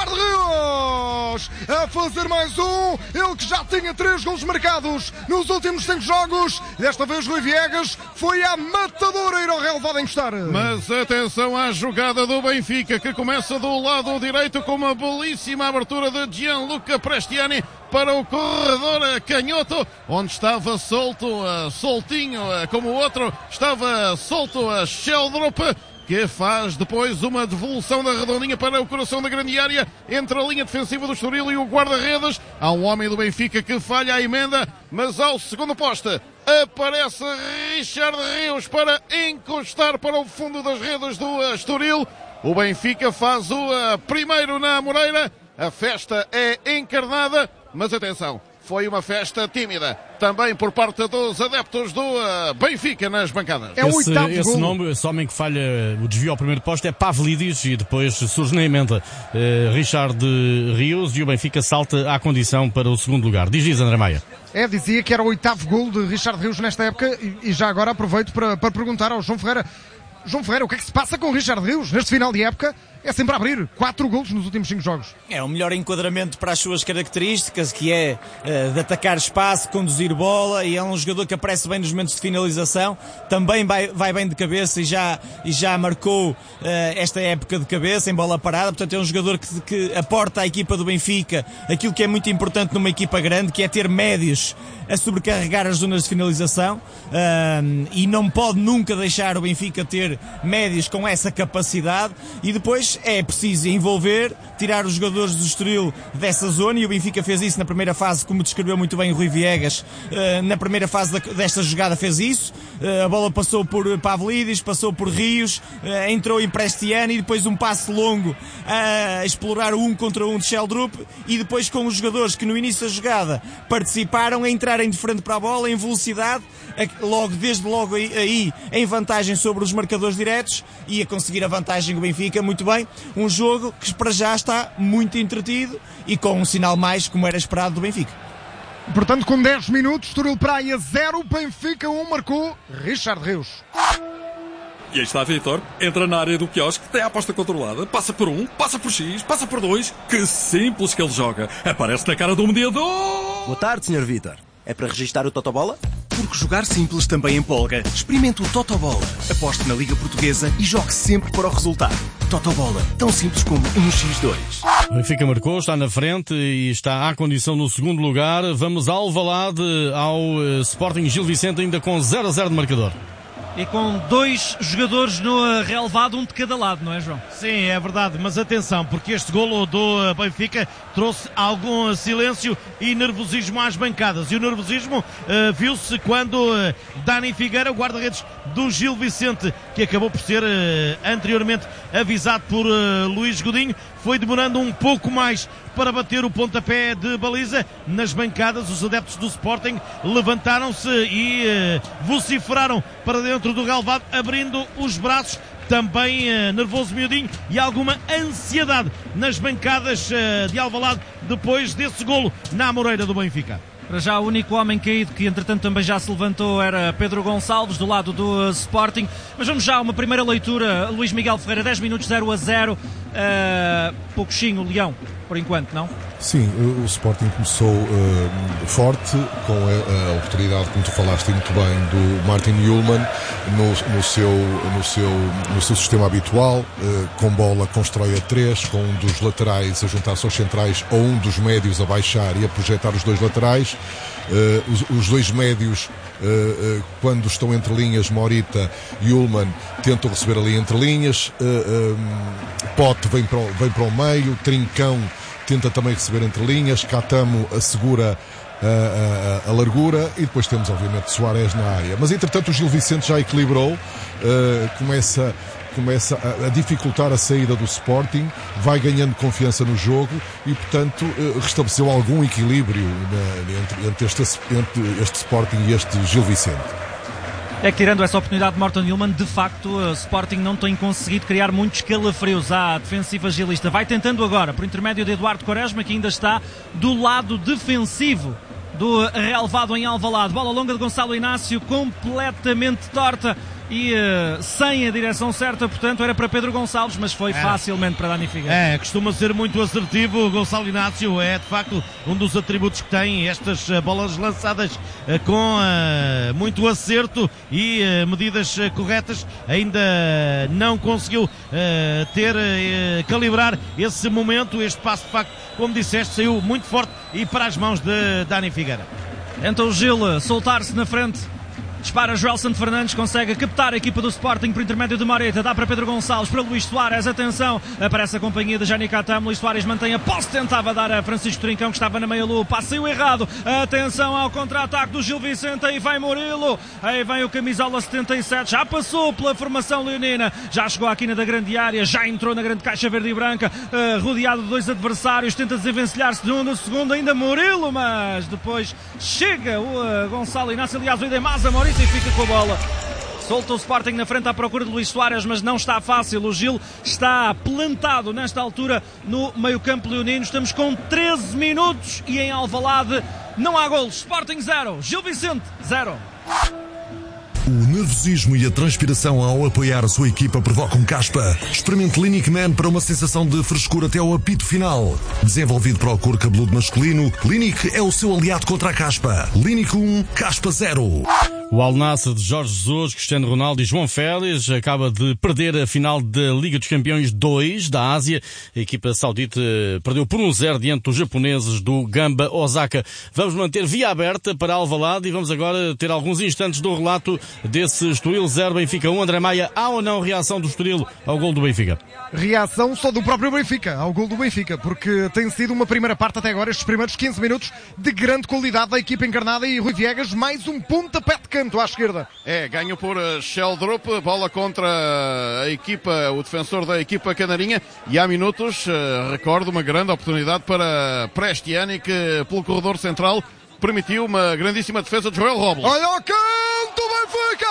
Richard Rios a fazer mais um, ele que já tinha 3 golos marcados nos últimos 5 jogos. Desta vez Rui Viegas foi à matadora ir ao relevado encostar. Mas atenção à jogada do Benfica, que começa do lado direito com uma belíssima abertura de Gianluca Prestiani para o corredor canhoto, onde estava soltinho, como o outro, estava solto a Sheldrup, que faz depois uma devolução da redondinha para o coração da grande área, entre a linha defensiva do Estoril e o guarda-redes. Há um homem do Benfica que falha a emenda, mas ao segundo poste aparece Richard Rios para encostar para o fundo das redes do Estoril. O Benfica faz o primeiro na Moreira. A festa é encarnada, mas atenção, foi uma festa tímida, também por parte dos adeptos do Benfica nas bancadas. É o esse nome, esse homem que falha o desvio ao primeiro posto é Pavlidis, e depois surge na emenda Richard Rios, e o Benfica salta à condição para o segundo lugar. Diz André Maia. Dizia que era o 8º gol de Richard Rios nesta época, e já agora aproveito para perguntar ao João Ferreira. João Ferreira, o que é que se passa com Richard Rios neste final de época? É sempre a abrir 4 golos nos últimos 5 jogos. É o melhor enquadramento para as suas características, que é de atacar espaço, conduzir bola, e é um jogador que aparece bem nos momentos de finalização, também vai bem de cabeça e já marcou esta época de cabeça em bola parada. Portanto, é um jogador que aporta à equipa do Benfica aquilo que é muito importante numa equipa grande, que é ter médios a sobrecarregar as zonas de finalização, e não pode nunca deixar o Benfica ter médios com essa capacidade. E depois é preciso envolver, tirar os jogadores do Estoril dessa zona, e o Benfica fez isso na primeira fase, como descreveu muito bem o Rui Viegas. Na primeira fase desta jogada fez isso. A bola passou por Pavlidis, passou por Rios, entrou em Prestiani, e depois um passe longo a explorar o 1 contra 1 de Sheldrup, e depois com os jogadores que no início da jogada participaram a entrarem de frente para a bola em velocidade, desde logo aí em vantagem sobre os marcadores diretos, e a conseguir a vantagem do Benfica muito bem. Um jogo que para já está muito entretido e com um sinal mais, como era esperado, do Benfica. Portanto, com 10 minutos, Estoril Praia 0, Benfica 1, marcou Richard Rios. E aí está Vítor, entra na área do quiosque, tem a aposta controlada, passa por 1, passa por X, passa por 2. Que simples que ele joga. Aparece na cara do mediador. Boa tarde, Sr. Vítor. É para registar o Totobola? Porque jogar simples também empolga. Experimente o Totobola. Aposte na Liga Portuguesa e jogue sempre para o resultado. Totobola, tão simples como 1x2. O Benfica marcou, está na frente e está à condição no segundo lugar. Vamos ao Alvalade, ao Sporting Gil Vicente, ainda com 0-0 de marcador. E com 2 jogadores no relevado, um de cada lado, não é, João? Sim, é verdade, mas atenção, porque este golo do Benfica trouxe algum silêncio e nervosismo às bancadas. E o nervosismo viu-se quando Dani Figueira, o guarda-redes do Gil Vicente, que acabou por ser anteriormente avisado por Luís Godinho, foi demorando um pouco mais para bater o pontapé de baliza. Nas bancadas, os adeptos do Sporting levantaram-se e vociferaram para dentro do relvado, abrindo os braços. Também nervoso miudinho e alguma ansiedade nas bancadas de Alvalade depois desse golo na Moreira do Benfica. Para já o único homem caído que entretanto também já se levantou era Pedro Gonçalves do lado do Sporting. Mas vamos já a uma primeira leitura. Luís Miguel Ferreira, 10 minutos, 0-0. Pouquinho, Leão, por enquanto, não? Sim, o Sporting começou forte, com a oportunidade, como tu falaste muito bem, do Martin Ullmann no seu sistema habitual. Com bola constrói a 3, com um dos laterais a juntar-se aos centrais ou um dos médios a baixar e a projetar os 2 laterais. Os 2 médios, quando estão entre linhas, Morita e Ullmann, tentam receber ali entre linhas. Pote vem para o meio, Trincão tenta também receber entre linhas, Catamo assegura a largura, e depois temos obviamente Soares na área. Mas entretanto o Gil Vicente já equilibrou, começa a dificultar a saída do Sporting, vai ganhando confiança no jogo e portanto restabeleceu algum equilíbrio entre este Sporting e este Gil Vicente. É que tirando essa oportunidade de Morton Ullmann, de facto o Sporting não tem conseguido criar muitos calafrios à defensiva gilista. Vai tentando agora, por intermédio de Eduardo Quaresma, que ainda está do lado defensivo do relevado em Alvalade. Bola longa de Gonçalo Inácio, completamente torta e sem a direção certa, portanto era para Pedro Gonçalves, mas foi facilmente para Dani Figueira. Costuma ser muito assertivo. O Gonçalo Inácio é de facto um dos atributos que tem, estas bolas lançadas com muito acerto e medidas corretas. Ainda não conseguiu calibrar esse momento. Este passo de facto, como disseste, saiu muito forte e para as mãos de Dani Figueira. Tenta o Gil soltar-se na frente. Dispara Joelson Fernandes, consegue captar a equipa do Sporting por intermédio de Moreta, dá para Pedro Gonçalves, para Luís Soares, atenção, aparece a companhia de Jani Catam, Luís Soares mantém a posse, tentava dar a Francisco Trincão que estava na meia-lua, passou errado, atenção ao contra-ataque do Gil Vicente, aí vai Murilo, aí vem o camisola 77, já passou pela formação leonina, já chegou à quina da grande área, já entrou na grande caixa verde e branca, rodeado de 2 adversários, tenta desenvencilhar-se de um no segundo, ainda Murilo, mas depois chega o Gonçalo Inácio, aliás o Idemasa Maurício e fica com a bola. Solta o Sporting na frente à procura de Luís Soares, mas não está fácil. O Gil está plantado nesta altura no meio-campo leonino. Estamos com 13 minutos e em Alvalade não há golos. Sporting 0, Gil Vicente 0. O nervosismo e a transpiração ao apoiar a sua equipa provocam caspa. Experimente Clinic Man para uma sensação de frescura até ao apito final. Desenvolvido para o couro cabeludo masculino, Clinic é o seu aliado contra a caspa. Clinic 1, caspa 0. O Al Nassr de Jorge Jesus, Cristiano Ronaldo e João Félix acaba de perder a final da Liga dos Campeões 2 da Ásia. A equipa saudita perdeu por 1-0 diante dos japoneses do Gamba Osaka. Vamos manter via aberta para Alvalade e vamos agora ter alguns instantes do relato desse Estoril 0, Benfica 1. André Maia, há ou não reação do Estoril ao gol do Benfica? Reação só do próprio Benfica ao gol do Benfica, porque tem sido uma primeira parte até agora, estes primeiros 15 minutos de grande qualidade da equipa encarnada e Rui Viegas mais um pontapé de canto à esquerda. Ganho por Sheldrup, bola contra a equipa, o defensor da equipa canarinha, e há minutos, recordo, uma grande oportunidade para Prestiani, que pelo corredor central permitiu uma grandíssima defesa de Joel Robles. Olha o canto, Benfica!